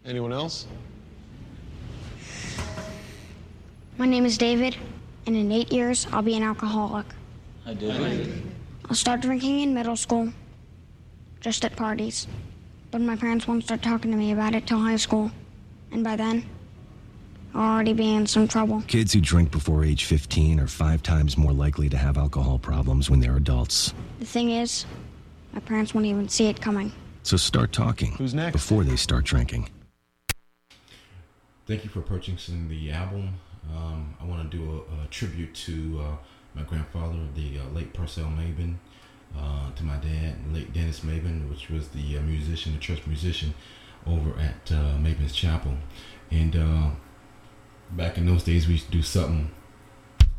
Anyone else? My name is David, and in 8 years, I'll be an alcoholic. Hi, David. I'll start drinking in middle school, just at parties. But my parents won't start talking to me about it till high school. And by then, I'll already be in some trouble. Kids who drink before age 15 are 5 times more likely to have alcohol problems when they're adults. The thing is, my parents won't even see it coming. So start talking. Who's next? Before they start drinking. Thank you for purchasing the album. I want to do a tribute to my grandfather, the late Purcell Mabin, to my dad, late Dennis Mabin, which was the musician, the church musician over at Mabin's Chapel. And back in those days, we used to do something